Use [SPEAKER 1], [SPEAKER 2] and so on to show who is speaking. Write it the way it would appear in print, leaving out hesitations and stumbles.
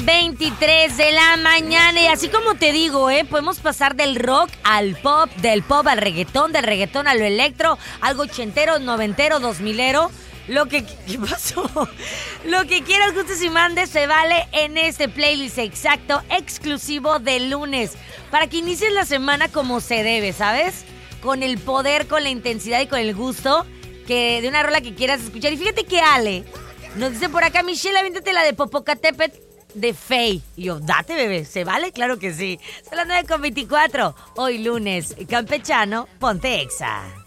[SPEAKER 1] 9:23 de la mañana. Y así como te digo, podemos pasar del rock al pop, del pop al reggaetón, del reggaetón a lo electro, algo ochentero, noventero, 2000ero. ¿Qué pasó? Lo que quieras, gustes y mandes, se vale en este playlist exacto, exclusivo de lunes. Para que inicies la semana como se debe, ¿sabes? Con el poder, con la intensidad y con el gusto de una rola que quieras escuchar. Y fíjate que Ale nos dice por acá: Michelle, aviéntate la de Popocatépetl de Faye. Y yo, date, bebé, ¿se vale? Claro que sí. Son las 9:24. Hoy lunes, campechano, ponte Exa.